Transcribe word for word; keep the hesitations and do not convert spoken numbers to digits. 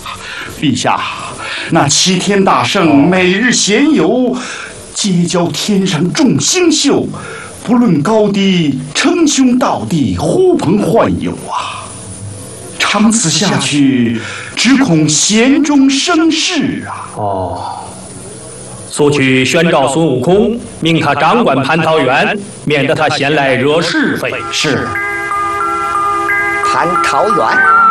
陛下，那齐天大圣每日闲游，结交天上众星宿，不论高低，称兄道弟，呼朋唤友啊！长此下去，只恐贤终生事啊！ 哦，速去宣召孙悟空，命他掌管蟠桃园，免得他闲来惹是非。 是。 蟠桃园。